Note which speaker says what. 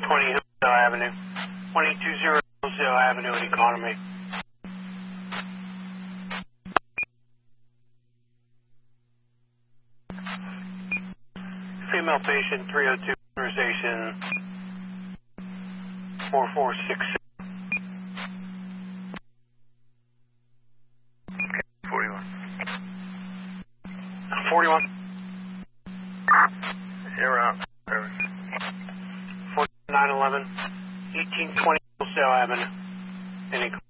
Speaker 1: Hillsdale Avenue. 2020 Hillsdale Avenue in Economy. Female patient 302, authorization 4466.
Speaker 2: 41.
Speaker 1: 41.
Speaker 2: You're out.
Speaker 1: 4911. 1820 Hillsdale Avenue in Economy.